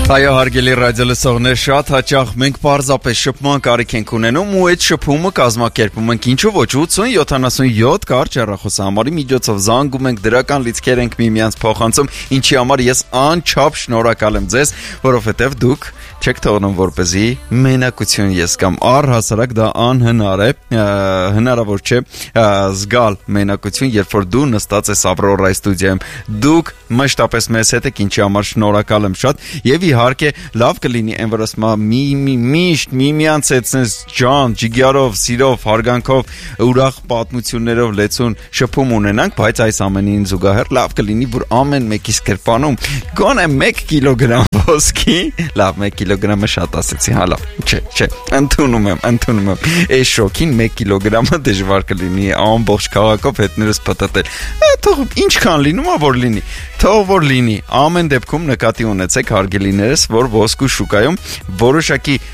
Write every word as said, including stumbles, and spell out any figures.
Այո, հարգելի ռադիոլսողներ, շատ հաճախ մենք պարզապես շփման կարիք ենք ունենում ու այդ շփումը կազմակերպում ենք ինչու ոչ ութսուն յոթանասունյոթ կարճ հեռախոսահամարի միջոցով զանգում ենք, դրական լիցքեր ենք միմյանց փոխանցում, ինչի համար ես անչափ շնորհակալ եմ ձեզ, որովհետև դուք չեք թողնում որպեսզի մենակություն ես կամ առհասարակ դա անհնար է, հնարավոր չէ զգալ մենակություն, երբ որ դու նստած ես Ավրորայի ստուդիայում, դուք մշտապես մեզ հետ եք, ինչի համար շնորհակալ եմ շատ եւ իհարկե լավ կլինի այն որ ասма մի մի միշտ միմյանց հետ sense ջան, ջիգարով, սիրով, հարգանքով, ուրախ պատմություններով լեցուն շփում ունենանք, բայց այս ամենին զուգահեռ լավ կլինի որ ամեն մեկիս գրպանում գոնե մեկ կիլոգրամ ոսկի, լավ մեկ կիլոգրամը շատ ասեցի, հա լավ, չէ, չէ, ընդունում եմ, ընդունում եմ, այս շոքին մեկ կիլոգրամը դժվար կլինի ամբողջ քաղաքով հետներս փտտել, թող ինչքան լինում ա որ լինի, թող որ լինի, ամեն դեպքում նկատի ունեցեք հարգելիներս, որ ոսկու շուկայում որոշակի